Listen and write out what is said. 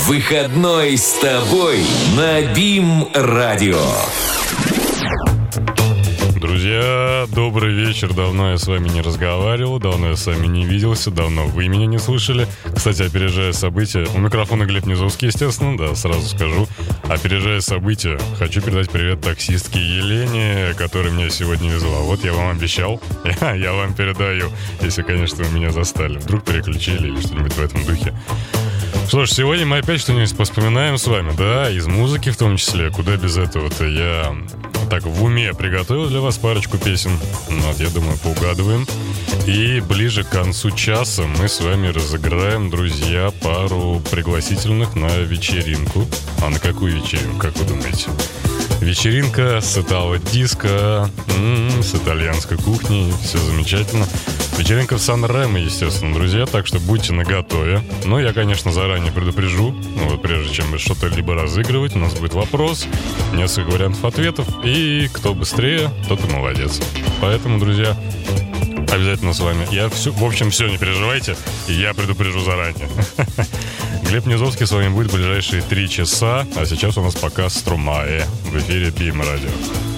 Выходной с тобой на БИМ-радио. Друзья, добрый вечер. Давно я с вами не разговаривал, давно я с вами не виделся, давно вы меня не слышали. Кстати, опережая события, у микрофона Глеб Низовский, естественно, да, сразу скажу. Опережая события, хочу передать привет таксистке Елене, которая меня сегодня везла. Вот я вам обещал, я вам передаю, если, конечно, вы меня застали. Вдруг переключили или что-нибудь в этом духе. Что ж, сегодня мы опять что-нибудь поспоминаем с вами, да, из музыки в том числе, куда без этого-то. Я так в уме приготовил для вас парочку песен, вот, я думаю, поугадываем. И ближе к концу часа мы с вами разыграем, друзья, пару пригласительных на вечеринку. А на какую вечеринку, как вы думаете? Вечеринка с итало-диско, с итальянской кухней, все замечательно. Вечеринка в Сан-Ремо, естественно, друзья, так что будьте наготове. Но я, конечно, заранее предупрежу, вот прежде чем что-то либо разыгрывать, у нас будет вопрос, несколько вариантов ответов, и кто быстрее, тот и молодец. Поэтому, друзья, обязательно с вами. В общем, все, не переживайте, я предупрежу заранее. Глеб Низовский с вами будет в ближайшие 3 часа, а сейчас у нас показ Стромае в эфире БИМ-радио.